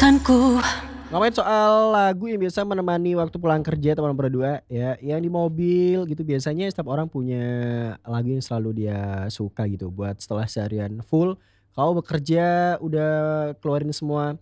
Ku Ngomongin soal lagu yang biasa menemani waktu pulang kerja teman berdua ya, yang di mobil gitu biasanya setiap orang punya lagu yang selalu dia suka gitu buat setelah seharian full, kamu bekerja udah keluarin semua,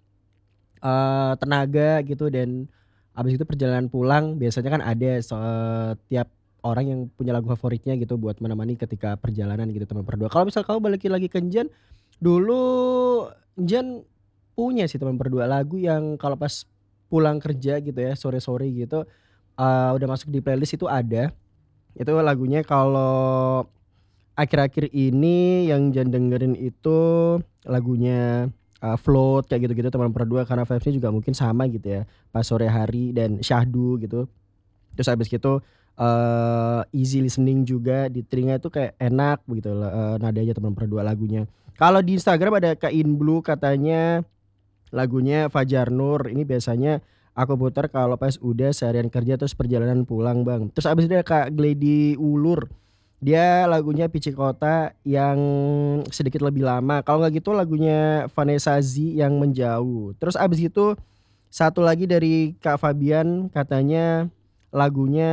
tenaga gitu dan habis itu perjalanan pulang biasanya kan ada setiap orang yang punya lagu favoritnya gitu buat menemani ketika perjalanan gitu teman berdua. Kalau misal kamu balikin lagi ke Jen, dulu Jen punya sih teman berdua lagu yang kalau pas pulang kerja gitu ya, sore-sore gitu, udah masuk di playlist itu ada. Itu lagunya kalau akhir-akhir ini yang Jan dengerin itu lagunya, Float kayak gitu-gitu teman berdua karena vibes-nya juga mungkin sama gitu ya, pas sore hari dan syahdu gitu. Terus habis gitu, easy listening juga di telinga itu kayak enak begitu, nadanya teman berdua lagunya. Kalau di Instagram ada Kak Inblue katanya lagunya Fajar Nur, ini biasanya aku putar kalau pas udah seharian kerja terus perjalanan pulang, Bang. Terus abis itu ada Kak Gledy Wulur, dia lagunya Pici Kota yang sedikit lebih lama, kalau nggak gitu lagunya Vanessa Z yang Menjauh. Terus abis itu satu lagi dari Kak Fabian katanya lagunya,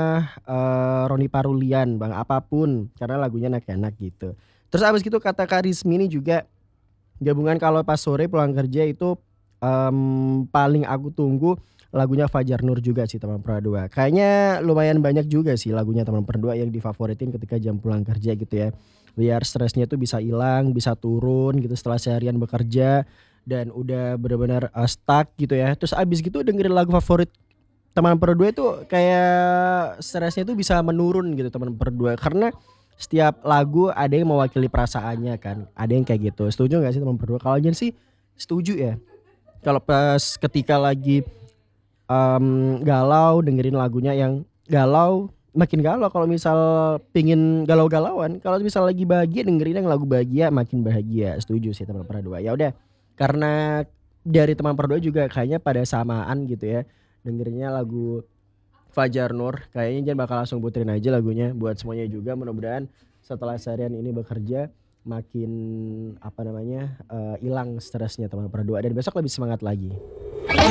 Roni Parulian, Bang, Apapun, karena lagunya enak-enak gitu. Terus abis gitu kata Kak Rizmi ini juga gabungan kalau pas sore pulang kerja itu, paling aku tunggu lagunya Fajar Nur juga sih teman Pradua. Kayaknya lumayan banyak juga sih lagunya teman Pradua yang difavoritin ketika jam pulang kerja gitu ya. Biar stresnya tuh bisa hilang, bisa turun gitu setelah seharian bekerja dan udah benar-benar, stuck gitu ya. Terus abis gitu dengerin lagu favorit teman Perdua itu kayak stresnya itu bisa menurun gitu teman Perdua karena setiap lagu ada yang mewakili perasaannya kan, ada yang kayak gitu. Setuju nggak sih teman Perdua? Kalau Jen sih setuju ya. Kalau pas ketika lagi, galau dengerin lagunya yang galau, makin galau kalau misal pingin galau-galauan, kalau misal lagi bahagia dengerin yang lagu bahagia makin bahagia. Setuju sih teman Perdua. Ya udah, karena dari teman Perdua juga kayaknya pada samaan gitu ya, dengerinnya lagu Fajar Nur, kayaknya Jan bakal langsung puterin aja lagunya buat semuanya juga. Mudah-mudahan setelah seharian ini bekerja makin apa namanya, hilang stresnya teman berdua dan besok lebih semangat lagi.